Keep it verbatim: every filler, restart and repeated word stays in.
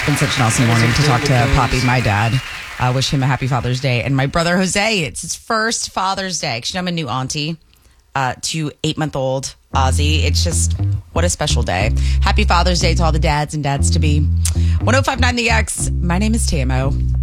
been such an awesome morning to talk to Poppy, my dad. I uh, wish him a happy Father's Day. And my brother Jose, it's his first Father's Day. Actually, I'm a new auntie uh, to eight-month-old Ozzy. It's just, what a special day. Happy Father's Day to all the dads and dads to be. one oh five point nine The X. My name is Tamo.